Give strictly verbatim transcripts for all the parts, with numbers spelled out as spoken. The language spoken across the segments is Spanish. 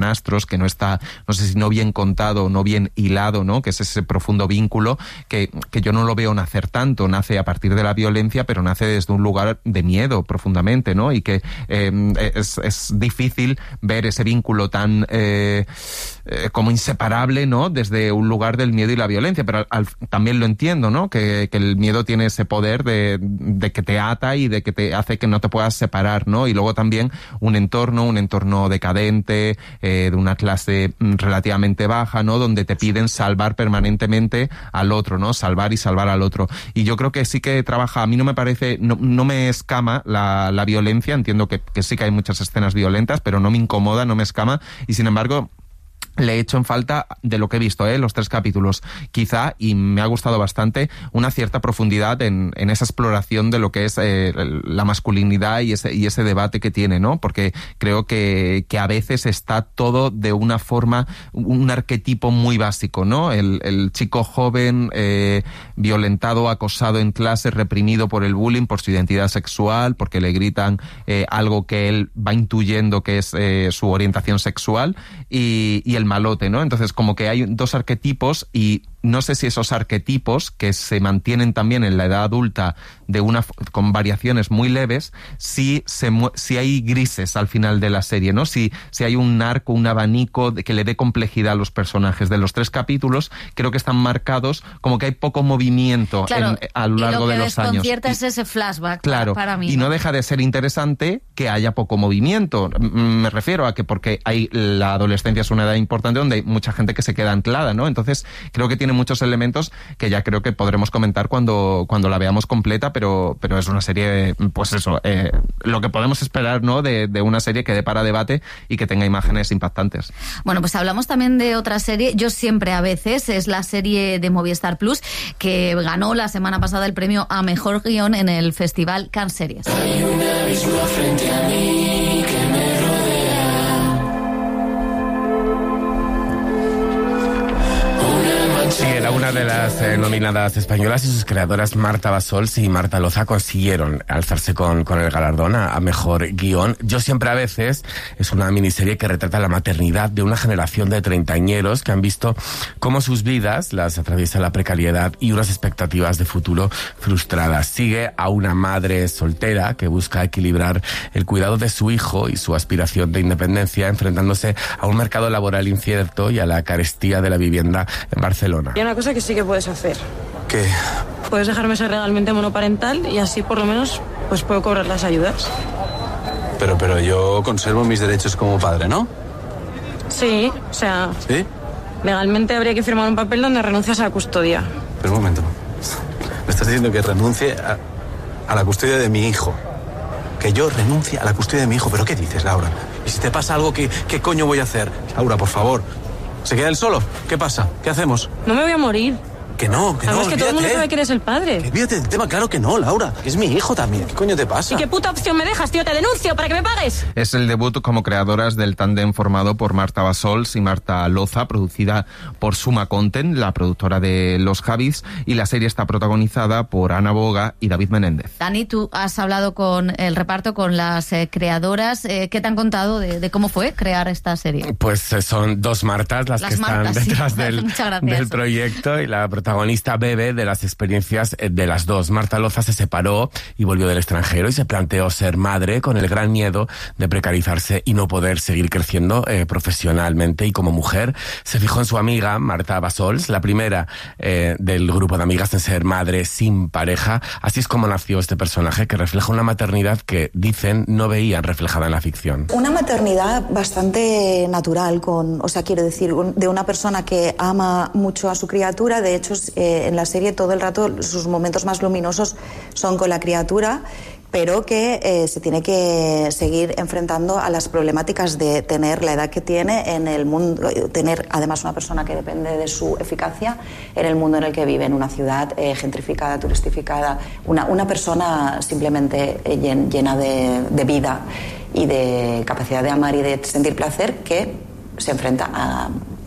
hermanastros, que no está, no sé si no bien contado o no bien hilado, ¿no? Que es ese profundo vínculo que, que yo no lo veo nacer tanto, nace a partir de la violencia, pero nace desde un lugar de miedo profundamente, ¿no? Y que eh, es, es difícil ver ese vínculo tan eh, eh, como inseparable, ¿no? Desde un lugar del miedo y la violencia, pero al, al, también lo entiendo, ¿no? Que, que el miedo tiene ese poder de, de que te ata y de que te hace que no te puedas separar, ¿no? Y luego también un entorno, un entorno decadente, eh, de una clase relativamente baja, ¿no? Donde te piden salvar permanentemente al otro, ¿no? Salvar y salvar al otro. Y yo creo que sí que trabaja, a mí no me parece, no, no me escama la, la violencia, entiendo que, que sí que hay muchas escenas violentas, pero no me incomoda, no me escama, y sin embargo le he hecho en falta, de lo que he visto, ¿eh? los tres capítulos, quizá, y me ha gustado bastante, una cierta profundidad en, en esa exploración de lo que es eh, la masculinidad y ese, y ese debate que tiene, ¿no? Porque creo que, que a veces está todo de una forma, un arquetipo muy básico, ¿no? El, el chico joven, eh, violentado, acosado en clase, reprimido por el bullying, por su identidad sexual, porque le gritan eh, algo que él va intuyendo que es eh, su orientación sexual, y, y el malote, ¿no? Entonces, como que hay dos arquetipos, y no sé si esos arquetipos, que se mantienen también en la edad adulta de una con variaciones muy leves, si, se, si hay grises al final de la serie, ¿no? Si, si hay un arco, un abanico de, que le dé complejidad a los personajes. De los tres capítulos, creo que están marcados como que hay poco movimiento, claro, en, a lo largo de los años. Y lo que desconcierta es ese flashback, claro, para, para mí. Y no deja de ser interesante que haya poco movimiento. Me refiero a que porque hay la adolescencia es una edad importante donde hay mucha gente que se queda anclada, ¿no? Entonces, creo que tiene muchos elementos que ya creo que podremos comentar cuando, cuando la veamos completa, pero, pero es una serie, pues eso, eh, lo que podemos esperar, ¿no? De, de una serie que dé para debate y que tenga imágenes impactantes. Bueno, pues hablamos también de otra serie, Yo siempre a veces, es la serie de Movistar Plus que ganó la semana pasada el premio a Mejor Guión en el Festival Cannes Series. Hay un abismo frente a mí que me rodea. Sí, era una de las eh, nominadas españolas, y sus creadoras Marta Bassols y Marta Loza consiguieron alzarse con, con el galardón a, a Mejor Guión. Yo siempre a veces es una miniserie que retrata la maternidad de una generación de treintañeros que han visto cómo sus vidas las atraviesa la precariedad y unas expectativas de futuro frustradas. Sigue a una madre soltera que busca equilibrar el cuidado de su hijo y su aspiración de independencia, enfrentándose a un mercado laboral incierto y a la carestía de la vivienda en Barcelona. Hay una cosa que sí que puedes hacer. ¿Qué? Puedes dejarme ser legalmente monoparental y así por lo menos pues puedo cobrar las ayudas. Pero, pero yo conservo mis derechos como padre, ¿no? Sí, o sea... ¿Sí? Legalmente habría que firmar un papel donde renuncias a la custodia. Pero un momento. Me estás diciendo que renuncie a, a la custodia de mi hijo. Que yo renuncie a la custodia de mi hijo. ¿Pero qué dices, Laura? ¿Y si te pasa algo, qué, qué coño voy a hacer? Laura, por favor. ¿Se queda él solo? ¿Qué pasa? ¿Qué hacemos? No me voy a morir. Que no, que Además no, que todo el mundo olvídate. sabe que eres el padre. Que olvídate del tema, claro que no, Laura. Que es mi hijo también. ¿Qué coño te pasa? ¿Y qué puta opción me dejas, tío? Te denuncio para que me pagues. Es el debut como creadoras del tándem formado por Marta Bassols y Marta Loza, producida por Suma Content, la productora de Los Javis, y la serie está protagonizada por Ana Boga y David Menéndez. Dani, tú has hablado con el reparto, con las eh, creadoras. Eh, ¿Qué te han contado de, de cómo fue crear esta serie? Pues eh, son dos Martas las, las que Martas, están detrás sí. del, Muchas del gracias. proyecto, y la protagonista bebe de las experiencias de las dos. Marta Loza se separó y volvió del extranjero y se planteó ser madre con el gran miedo de precarizarse y no poder seguir creciendo eh, profesionalmente, y como mujer se fijó en su amiga Marta Bassols, la primera eh, del grupo de amigas en ser madre sin pareja. Así es como nació este personaje que refleja una maternidad que, dicen, no veían reflejada en la ficción. Una maternidad bastante natural, con, o sea, quiero decir, de una persona que ama mucho a su criatura. De hecho, eh, en la serie todo el rato sus momentos más luminosos son con la criatura, pero que eh, se tiene que seguir enfrentando a las problemáticas de tener la edad que tiene en el mundo, tener además una persona que depende de su eficacia en el mundo en el que vive, en una ciudad eh, gentrificada, turistificada, una, una persona simplemente llena de, de vida y de capacidad de amar y de sentir placer, que se enfrenta a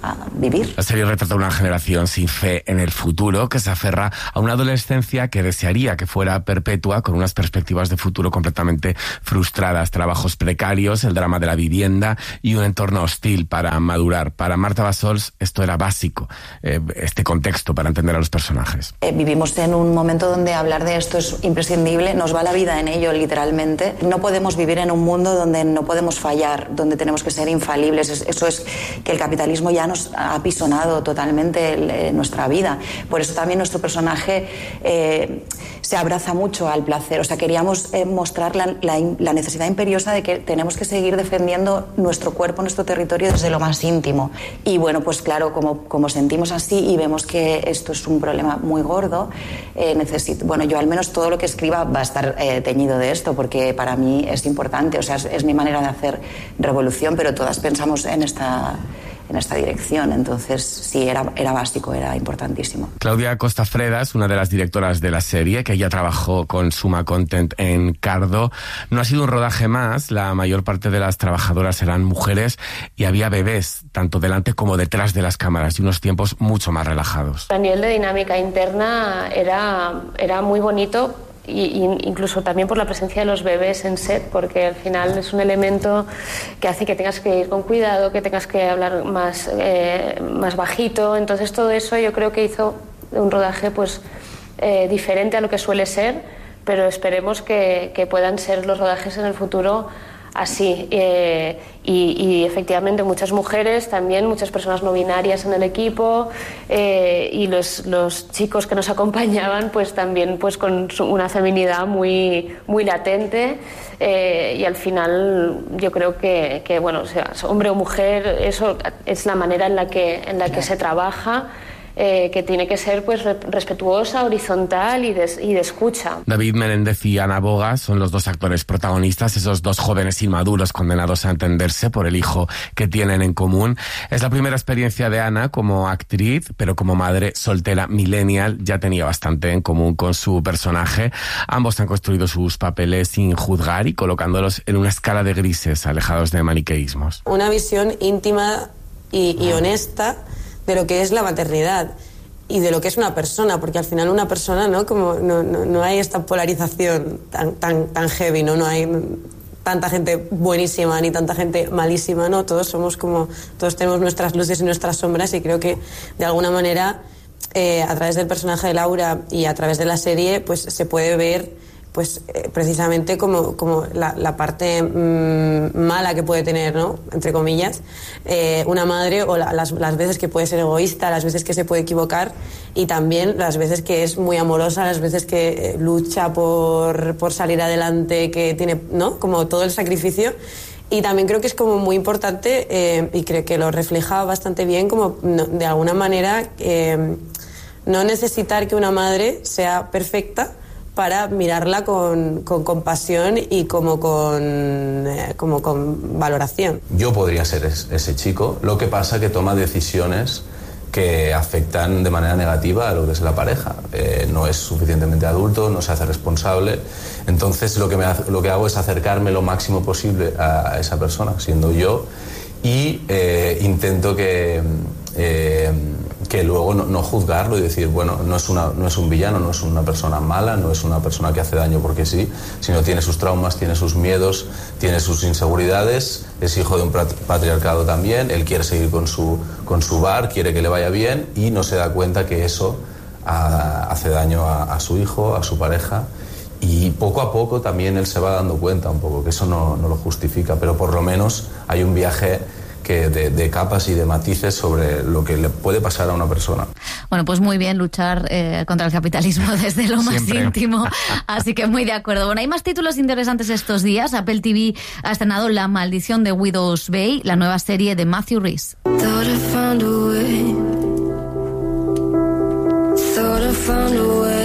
a vivir. La serie retrata una generación sin fe en el futuro que se aferra a una adolescencia que desearía que fuera perpetua, con unas perspectivas de futuro completamente frustradas, trabajos precarios, el drama de la vivienda y un entorno hostil para madurar. Para Marta Bassols esto era básico, eh, este contexto para entender a los personajes. Eh, vivimos en un momento donde hablar de esto es imprescindible, nos va la vida en ello literalmente. No podemos vivir en un mundo donde no podemos fallar, donde tenemos que ser infalibles. Eso es que el capitalismo ya nos ha apisonado totalmente el, eh, nuestra vida. Por eso también nuestro personaje eh, se abraza mucho al placer. O sea, queríamos eh, mostrar la, la, la necesidad imperiosa de que tenemos que seguir defendiendo nuestro cuerpo, nuestro territorio desde lo más íntimo. Y bueno, pues claro, como, como sentimos así y vemos que esto es un problema muy gordo, eh, necesito, bueno, yo al menos todo lo que escriba va a estar eh, teñido de esto, porque para mí es importante, o sea, es, es mi manera de hacer revolución, pero todas pensamos en esta... en esta dirección, entonces sí, era, era básico, era importantísimo. Claudia Costa Fredas, una de las directoras de la serie, que ya trabajó con Suma Content en Cardo, no ha sido un rodaje más, la mayor parte de las trabajadoras eran mujeres y había bebés, tanto delante como detrás de las cámaras, y unos tiempos mucho más relajados. A nivel de dinámica interna era, era muy bonito, y incluso también por la presencia de los bebés en set, porque al final es un elemento que hace que tengas que ir con cuidado, que tengas que hablar más, eh, más bajito. Entonces todo eso yo creo que hizo un rodaje pues eh, diferente a lo que suele ser, pero esperemos que, que puedan ser los rodajes en el futuro así. Eh, y, y efectivamente muchas mujeres, también muchas personas no binarias en el equipo, eh, y los, los chicos que nos acompañaban pues también pues con una feminidad muy, muy latente, eh, y al final yo creo que, que bueno, o sea, hombre o mujer, eso es la manera en la que, en la que se trabaja. Eh, que tiene que ser pues respetuosa, horizontal y de, y de escucha. David Menéndez y Ana Boga son los dos actores protagonistas, esos dos jóvenes inmaduros condenados a entenderse por el hijo que tienen en común. Es la primera experiencia de Ana como actriz, pero como madre soltera millennial ya tenía bastante en común con su personaje. Ambos han construido sus papeles sin juzgar y colocándolos en una escala de grises, alejados de maniqueísmos. Una visión íntima y, y honesta de lo que es la maternidad y de lo que es una persona, porque al final una persona, ¿no? Como no, no, no hay esta polarización tan, tan, tan heavy, ¿no? No hay tanta gente buenísima ni tanta gente malísima, ¿no? Todos somos como, todos tenemos nuestras luces y nuestras sombras, y creo que de alguna manera eh, a través del personaje de Laura y a través de la serie pues se puede ver pues eh, precisamente como, como la, la parte mmm, mala que puede tener, ¿no? Entre comillas, eh, una madre, o la, las, las veces que puede ser egoísta, las veces que se puede equivocar, y también las veces que es muy amorosa, las veces que eh, lucha por, por salir adelante, que tiene, ¿no? Como todo el sacrificio. Y también creo que es como muy importante, eh, y creo que lo refleja bastante bien, como no, de alguna manera eh, no necesitar que una madre sea perfecta para mirarla con, con compasión y como con, eh, como con valoración. Yo podría ser es, ese chico, lo que pasa que toma decisiones que afectan de manera negativa a lo que es la pareja. Eh, no es suficientemente adulto, no se hace responsable. Entonces lo que, me, lo que hago es acercarme lo máximo posible a, a esa persona, siendo yo, y eh, intento que... Eh, que luego no, no juzgarlo y decir, bueno, no es, una, no es un villano, no es una persona mala, no es una persona que hace daño porque sí, sino tiene sus traumas, tiene sus miedos, tiene sus inseguridades, es hijo de un patriarcado también, él quiere seguir con su, con su bar, quiere que le vaya bien, y no se da cuenta que eso a, hace daño a, a su hijo, a su pareja, y poco a poco también él se va dando cuenta un poco que eso no, no lo justifica, pero por lo menos hay un viaje que de, de capas y de matices sobre lo que le puede pasar a una persona. Bueno, pues muy bien luchar eh, contra el capitalismo desde lo más Siempre. íntimo, así que muy de acuerdo. Bueno, hay más títulos interesantes estos días. Apple T V ha estrenado La maldición de Widow's Bay, la nueva serie de Matthew Rhys. Sí,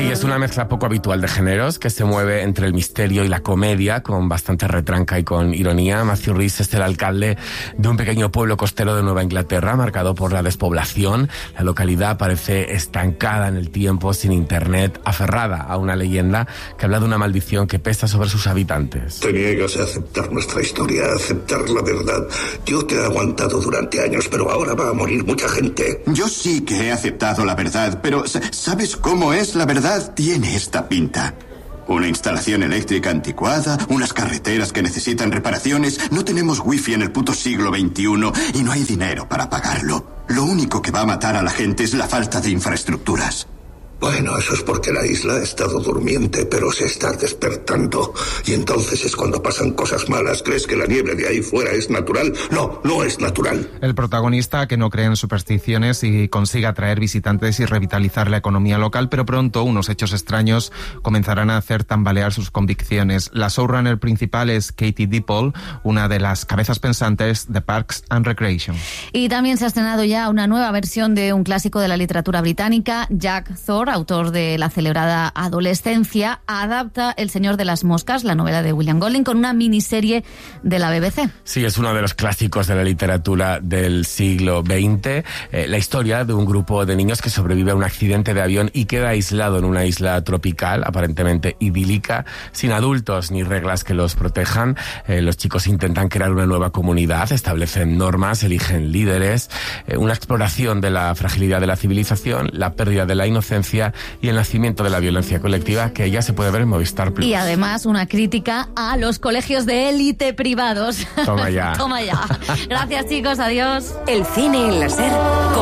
Sí, es una mezcla poco habitual de géneros que se mueve entre el misterio y la comedia con bastante retranca y con ironía. Matthew Rhys es el alcalde de un pequeño pueblo costero de Nueva Inglaterra marcado por la despoblación. La localidad parece estancada en el tiempo, sin internet, aferrada a una leyenda que habla de una maldición que pesa sobre sus habitantes. Te niegas a aceptar nuestra historia, a aceptar la verdad. Yo te he aguantado durante años, pero ahora va a morir mucha gente. Yo sí que he aceptado la verdad, pero ¿sabes cómo es la verdad? Tiene esta pinta. Una instalación eléctrica anticuada, unas carreteras que necesitan reparaciones, no tenemos wifi en el puto siglo veintiuno y no hay dinero para pagarlo. Lo único que va a matar a la gente es la falta de infraestructuras. Bueno, eso es porque la isla ha estado durmiente, pero se está despertando. Y entonces es cuando pasan cosas malas. ¿Crees que la nieve de ahí fuera es natural? No, no es natural. El protagonista, que no cree en supersticiones y consigue atraer visitantes y revitalizar la economía local, pero pronto unos hechos extraños comenzarán a hacer tambalear sus convicciones. La showrunner principal es Katie Dippold, una de las cabezas pensantes de Parks and Recreation. Y también se ha estrenado ya una nueva versión de un clásico de la literatura británica. Jack Thorne, autor de la celebrada Adolescencia, adapta El Señor de las Moscas, la novela de William Golding, con una miniserie de la B B C. Sí, es uno de los clásicos de la literatura del siglo veinte. Eh, la historia de un grupo de niños que sobrevive a un accidente de avión y queda aislado en una isla tropical, aparentemente idílica, sin adultos ni reglas que los protejan. Eh, los chicos intentan crear una nueva comunidad, establecen normas, eligen líderes, eh, una exploración de la fragilidad de la civilización, la pérdida de la inocencia y el nacimiento de la violencia colectiva, que ya se puede ver en Movistar Plus. Y además una crítica a los colegios de élite privados. Toma ya. Toma ya. Gracias, chicos, adiós. El cine en la SER.